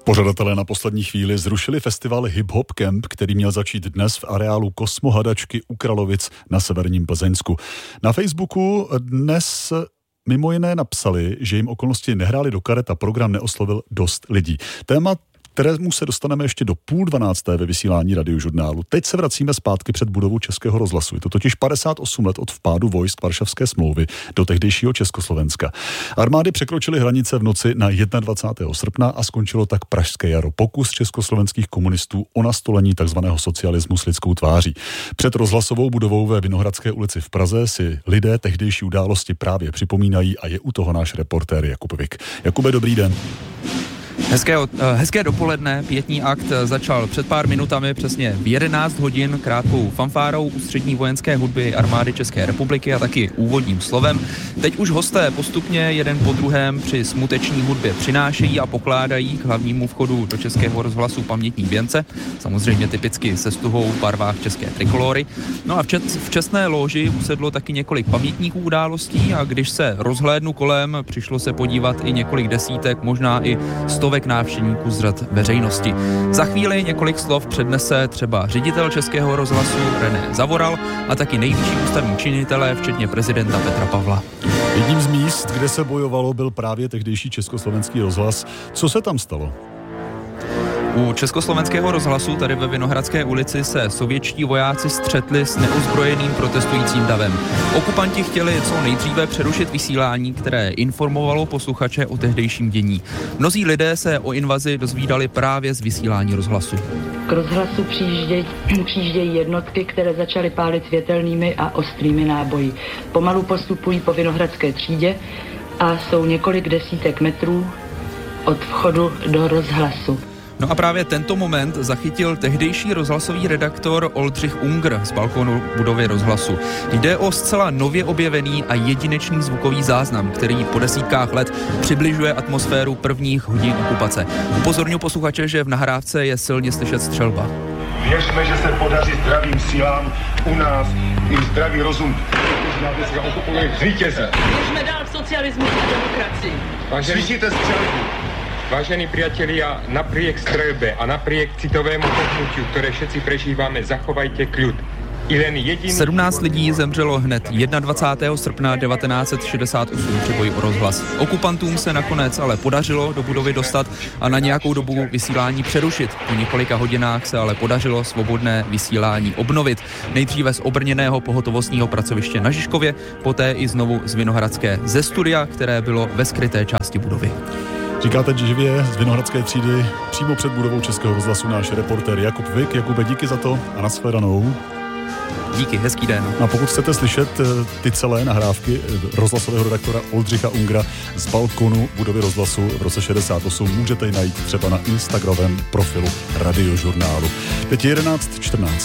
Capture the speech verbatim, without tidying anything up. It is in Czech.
Pořadatelé na poslední chvíli zrušili festival Hip Hop Camp, který měl začít dnes v areálu Kosmohadačky u Kralovic na severním Plzeňsku. Na Facebooku dnes mimo jiné napsali, že jim okolnosti nehrály do karet a program neoslovil dost lidí. Téma, kterému se dostaneme ještě do půl dvanácté ve vysílání Radiožurnálu. Teď se vracíme zpátky před budovu Českého rozhlasu. Je to totiž padesát osm let od vpádu vojsk Varšavské smlouvy do tehdejšího Československa. Armády překročily hranice v noci na dvacátého prvního srpna a skončilo tak Pražské jaro. Pokus československých komunistů o nastolení takzvaného socialismu s lidskou tváří. Před rozhlasovou budovou ve Vinohradské ulici v Praze si lidé tehdejší události právě připomínají a je u toho náš reportér Jakub Vik. Jakube, dobrý den. Hezké, hezké dopoledne, pietní akt začal před pár minutami přesně v jedenáct hodin krátkou fanfárou ústřední vojenské hudby armády České republiky a taky úvodním slovem. Teď už hosté postupně jeden po druhém při smuteční hudbě přinášejí a pokládají k hlavnímu vchodu do Českého rozhlasu pamětní věnce, samozřejmě typicky se stuhou v barvách české trikolory. No a v, čet, v čestné lóži usedlo taky několik pamětníků událostí a když se rozhlédnu kolem, přišlo se podívat i několik desítek, možná i stovek návštěvníků z řad veřejnosti. Za chvíli několik slov přednese třeba ředitel Českého rozhlasu René Zavoral a taky nejvyšší ústavní činitelé, včetně prezidenta Petra Pavla. Jedním z míst, kde se bojovalo, byl právě tehdejší Československý rozhlas. Co se tam stalo? U Československého rozhlasu tady ve Vinohradské ulici se sovětští vojáci střetli s neozbrojeným protestujícím davem. Okupanti chtěli co nejdříve přerušit vysílání, které informovalo posluchače o tehdejším dění. Mnozí lidé se o invazi dozvídali právě z vysílání rozhlasu. K rozhlasu přijíždějí, přijíždějí jednotky, které začaly pálit světelnými a ostrými náboji. Pomalu postupují po Vinohradské třídě a jsou několik desítek metrů od vchodu do rozhlasu. No a právě tento moment zachytil tehdejší rozhlasový redaktor Oldřich Unger z balkonu budovy rozhlasu. Jde o zcela nově objevený a jedinečný zvukový záznam, který po desítkách let přibližuje atmosféru prvních hodin okupace. Upozorňuji posluchače, že v nahrávce je silně slyšet střelba. Věřme, že se podaří zdravým sílám u nás i zdravý rozum. Zvítězí. Můžeme dál v socialismu a demokracii. Slyšíte střelbu? Vážení priatelia, napriek streľbe a napriek citovému pohnutiu, ktoré všetci prežívame, zachovajte kľud. Jediný... sedmnáct lidí zemřelo hned dvacátého prvního srpna devatenáct set šedesát osm při boji o rozhlas. Okupantům se nakonec ale podařilo do budovy dostat a na nějakou dobu vysílání přerušit. Po několika hodinách se ale podařilo svobodné vysílání obnovit. Nejdříve z obrněného pohotovostního pracoviště na Žižkově, poté i znovu z Vinohradské ze studia, které bylo ve skryté části budovy. Říkáte živě z Vinohradské třídy přímo před budovou Českého rozhlasu náš reportér Jakub Vik. Jakube, díky za to a nashledanou. Díky, hezký den. A pokud chcete slyšet ty celé nahrávky rozhlasového redaktora Oldřicha Ungera z balkonu budovy rozhlasu v roce šedesát osm, můžete ji najít třeba na Instagramovém profilu Radiožurnálu. Teď je jedenáct čtrnáct.